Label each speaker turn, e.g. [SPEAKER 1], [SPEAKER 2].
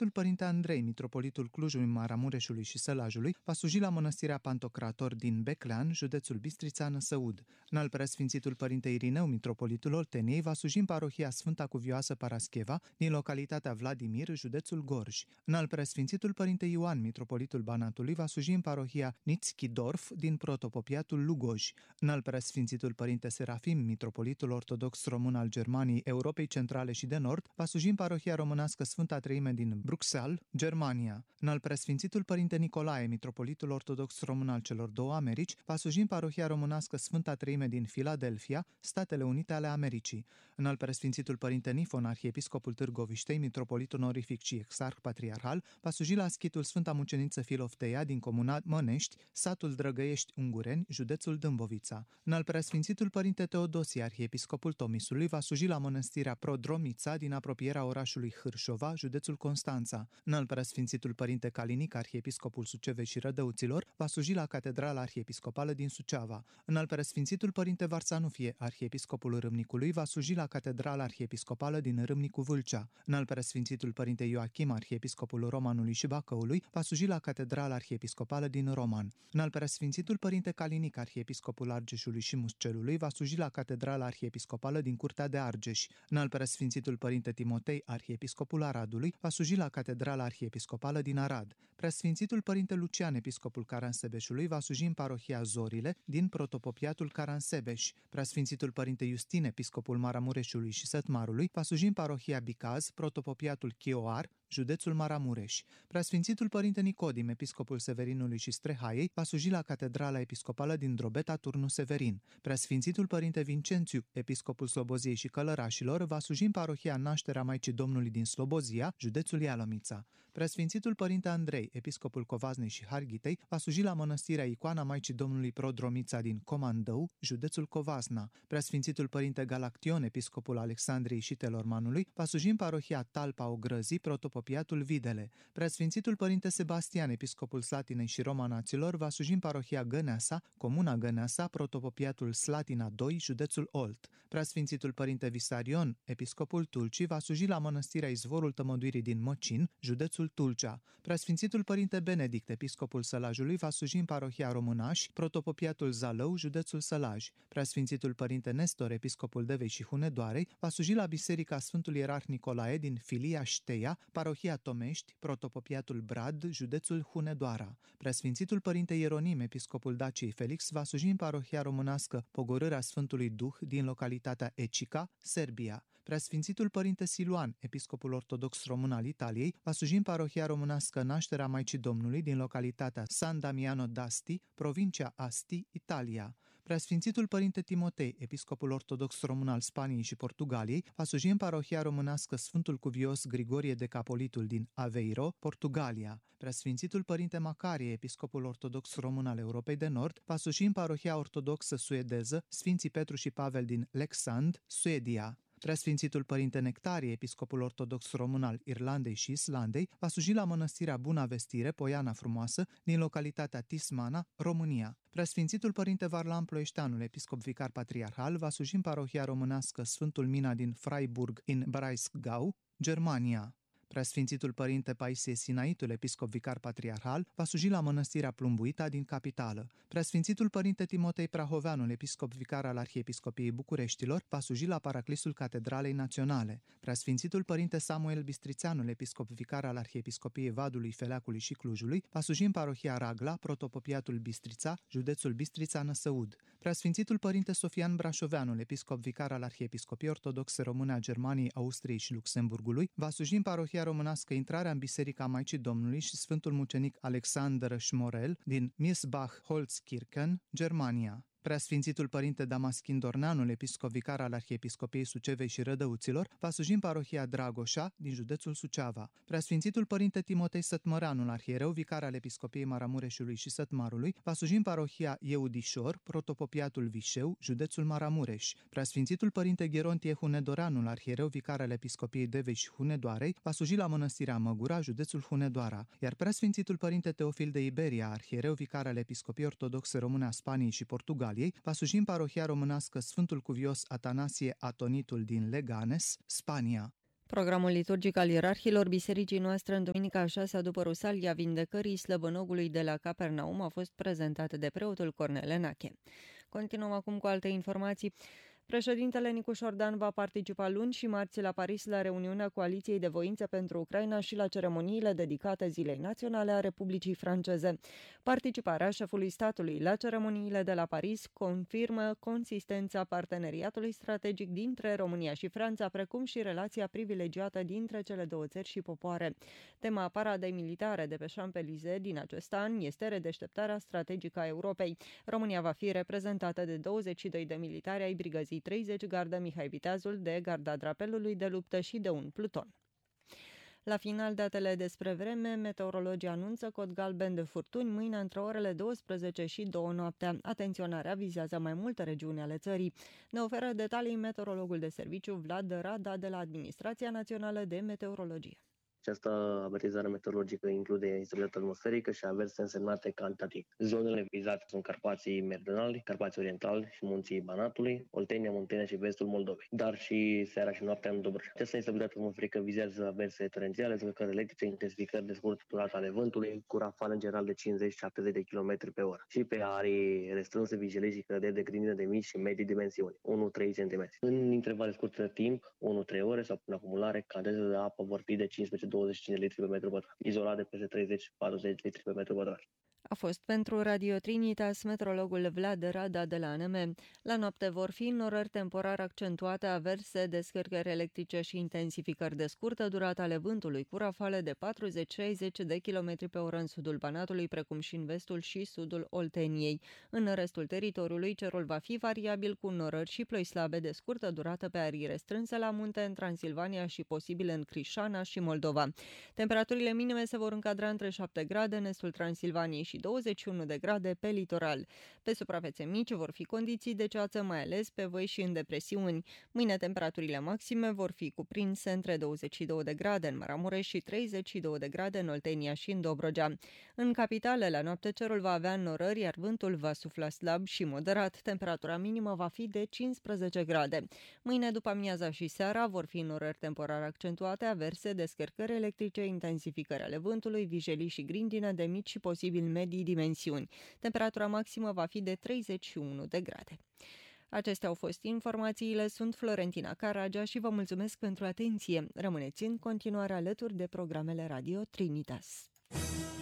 [SPEAKER 1] Preasfințitul Părinte Andrei, mitropolitul Clujului, Maramureșului și Sălajului, va sluji la Mănăstirea Pantocrator din Beclean, județul Bistrița, Năsăud. Înalt Preasfințitul Părinte Irineu, mitropolitul Olteniei, va sluji în parohia Sfânta Cuvioasă Parascheva, din localitatea Vladimir, județul Gorj. Înalt Preasfințitul Părinte Ioan, mitropolitul Banatului, va sluji în parohia Nitzchidorf, din protopopiatul Lugoj. Înalt Preasfințitul Părinte Serafim, mitropolitul ortodox român al Germaniei, Europei Centrale și de Nord, va sluji în parohia românească Sfânta Treime din Bruxelles, Germania. Înalt Preasfințitul Părinte Nicolae, mitropolitul ortodox român al celor două Americi, va sluji în parohia românească Sfânta Treime din Filadelfia, Statele Unite ale Americii. Înalt Preasfințitul Părinte Nifon, arhiepiscopul Târgoviștei, mitropolitul onorific și exarh patriarhal, va sluji la schitul Sfânta Muceniță Filofteia din comuna Mănești, satul Drăgăiești Ungureni, județul Dâmbovița. Înalt Preasfințitul Părinte Teodosie, arhiepiscopul Tomisului, va sluji la mănăstirea Prodromița din apropierea orașului Hârșova, județul Constanța. Înalt Preasfințitul Părinte Calinic, arhiepiscopul Sucevei și Rădăuților, va sluji la Catedrala Arhiepiscopală din Suceava. Înalt Preasfințitul Părinte Varsanufie, arhiepiscopul Râmnicului, va sluji la Catedrala Arhiepiscopală din Râmnicu Vâlcea. Înalt Preasfințitul Părinte Ioachim, arhiepiscopul Romanului și Bacăului, va sluji la Catedrala Arhiepiscopală din Roman. Înalt Preasfințitul Părinte Calinic, arhiepiscopul Argeșului și Muscelului, va sluji la Catedrala Arhiepiscopală din Curtea de Argeș. Înalt Preasfințitul Părinte Timotei, arhiepiscopul Aradului, va sluji la Catedrala Arhiepiscopală din Arad. Preasfințitul Părinte Lucian, episcopul Caransebeșului, va sluji în parohia Zorile din protopopiatul Caransebeș. Preasfințitul Părinte Justin, episcopul Maramureșului și Sătmarului, va sluji în parohia Bicaz, protopopiatul Chioar, județul Maramureș. Preasfințitul Părinte Nicodim, episcopul Severinului și Strehaiei, va sluji la Catedrala Episcopală din Drobeta, Turnu Severin. Preasfințitul Părinte Vincențiu, episcopul Sloboziei și Călărașilor, va sluji în parohia Nașterea Maicii Domnului din Slobozia, județul Ialomița. Preasfințitul Părinte Andrei, episcopul Covaznei și Harghitei, va sluji la mănăstirea Icoana Maicii Domnului Prodromița din Comandău, județul Covasna. Preasfințitul Părinte Galaction, episcopul Alexandriei și Telormanului, va sluji în parohia Talpa Ogrăzii, protopopiatul Videle. Preasfințitul Părinte Sebastian, episcopul Slatinei și Romanaților, va sluji în parohia Găneasa, comuna Găneasa, protopopiatul Slatina 2, județul Olt. Preasfințitul Părinte Visarion, episcopul Tulcii, va sluji la mănăstirea Izvorul Tămăduirii din Măcin, județul Tulcea. Preasfințitul Părinte Benedict, episcopul Sălajului, va sluji în parohia Românaș, protopopiatul Zalău, județul Sălaj. Preasfințitul Părinte Nestor, episcopul Devei și Hunedoarei, va sluji la Biserica Sfântul Ierarh Nicolae din Filia Șteia, parohia Tomești, protopopiatul Brad, județul Hunedoara. Preasfințitul Părinte Ieronim, episcopul Daciei Felix, va sluji în parohia românească Pogorârea Sfântului Duh din localitatea Ecica, Serbia. Preasfințitul Părinte Siluan, episcopul ortodox român al Italiei, va sluji în parohia românească Nașterea Maicii Domnului din localitatea San Damiano d'Asti, provincia Asti, Italia. Preasfințitul Părinte Timotei, episcopul ortodox român al Spaniei și Portugaliei, va sluji în parohia românească Sfântul Cuvios Grigorie de Capolitul din Aveiro, Portugalia. Preasfințitul Părinte Macarie, episcopul ortodox român al Europei de Nord, va sluji în parohia ortodoxă suedeză Sfinții Petru și Pavel din Leksand, Suedia. Preasfințitul Părinte Nectarie, episcopul ortodox român al Irlandei și Islandei, va sluji la mănăstirea Buna Vestire, Poiana Frumoasă, din localitatea Tismana, România. Preasfințitul Părinte Varlam Ploieșteanul, episcop vicar patriarhal, va sluji în parohia românească Sfântul Mina din Freiburg, în Breisgau, Germania. Preasfințitul Părinte Paisie Sinaitul, episcop vicar patriarhal, va sluji la mănăstirea Plumbuita din capitală. Preasfințitul Părinte Timotei Prahoveanul, episcop vicar al Arhiepiscopiei Bucureștilor, va sluji la Paraclisul Catedralei Naționale. Preasfințitul Părinte Samuel Bistrițeanul, episcop vicar al Arhiepiscopiei Vadului, Feleacului și Clujului, va sluji în parohia Ragla, protopopiatul Bistrița, județul Bistrița, Năsăud. Preasfințitul Părinte Sofian Brașoveanul, episcop vicar al Arhiepiscopiei Ortodoxe Române a Germaniei, Austriei și Luxemburgului, va sluji în parohia românească Intrarea în Biserica Maicii Domnului și Sfântul Mucenic Alexander Schmorel din Miesbach-Holzkirchen, Germania. Preasfințitul Părinte Damaschin Dorneanul, episcop vicar al Arhiepiscopiei Sucevei și Rădăuților, va sluji în parohia Dragoșa din județul Suceava. Preasfințitul Părinte Timotei Sătmăreanul, arhiereu vicar al Episcopiei Maramureșului și Sătmarului, va sluji în parohia Eudișor, protopopiatul Vișeu, județul Maramureș. Preasfințitul Părinte Gherontie Hunedoreanul, arhiereu vicar al Episcopiei Devei și Hunedoarei, va sluji la mănăstirea Măgura, județul Hunedoara, iar Preasfințitul Părinte Teofil de Iberia, arhiereu vicar al Episcopiei Ortodoxe Române a Spaniei și Portugaliei, va sluji în parohia românească Sfântul Cuvios Atanasie Atonitul din Leganes, Spania.
[SPEAKER 2] Programul liturgic al ierarhilor Bisericii noastre în duminica 6 după Rusalia Vindecării Slăbănogului de la Capernaum a fost prezentat de preotul Cornel Enache. Continuăm acum cu alte informații. Președintele Nicu Șordan va participa luni și marți la Paris la reuniunea Coaliției de Voință pentru Ucraina și la ceremoniile dedicate Zilei Naționale a Republicii Franceze. Participarea șefului statului la ceremoniile de la Paris confirmă consistența parteneriatului strategic dintre România și Franța, precum și relația privilegiată dintre cele două țări și popoare. Tema paradei militare de pe Champs-Élysées din acest an este redeșteptarea strategică a Europei. România va fi reprezentată de 22 de militari ai brigăzii 30 Gardă Mihai Viteazul, de Garda Drapelului de luptă și de un pluton. La final, datele despre vreme, meteorologii anunță cod galben de furtuni mâine între orele 12 și 2 noaptea. Atenționarea vizează mai multe regiuni ale țării. Ne oferă detalii meteorologul de serviciu Vlad Rada de la Administrația Națională de Meteorologie.
[SPEAKER 3] Această avertizare meteorologică include instabilitatea atmosferică și averse însemnate cantitativ. Zonele vizate sunt Carpații Meridionali, Carpații Orientali și Munții Banatului, Oltenia, Muntenia și vestul Moldovei, dar și seara și noaptea în Dobrogea. Această instabilitate atmosferică vizează averse torențiale, descărcări electrice, intensificări de scurtă durată ale vântului, cu rafale în general de 50-70 de km pe oră și pe arii restrânse, vigilii și căderi de grindină de mici și medii dimensiuni, 1-3 cm. În intervale scurte de timp, 1-3 ore sau prin acumulare, cadezele de apă vor fi de 15-25 litri pe metru pătrat, izolat de peste 30-40 litri pe metru pătrat.
[SPEAKER 2] A fost pentru Radio Trinitas meteorologul Vlad Rada de la ANM. La noapte vor fi norări temporar accentuate, averse, descărcări electrice și intensificări de scurtă durată ale vântului, cu rafale de 40-60 de km pe oră în sudul Banatului, precum și în vestul și sudul Olteniei. În restul teritoriului, cerul va fi variabil cu norări și ploi slabe de scurtă durată pe arii restrânse la munte în Transilvania și posibil în Crișana și Moldova. Temperaturile minime se vor încadra între 7 grade în estul Transilvaniei și 21 de grade pe litoral. Pe suprafețe mici vor fi condiții de ceață, mai ales pe văi și în depresiuni. Mâine temperaturile maxime vor fi cuprinse între 22 de grade în Maramureș și 32 de grade în Oltenia și în Dobrogea. În capitală, la noapte cerul va avea norări, iar vântul va sufla slab și moderat. Temperatura minimă va fi de 15 grade. Mâine, după amiaza și seara, vor fi norări temporar accentuate, averse, descărcări electrice, intensificări ale vântului, vijelii și grindină de mici și posibil medii dimensiuni. Temperatura maximă va fi de 31 de grade. Acestea au fost informațiile, sunt Florentina Caragea și vă mulțumesc pentru atenție. Rămâneți în continuare alături de programele Radio Trinitas.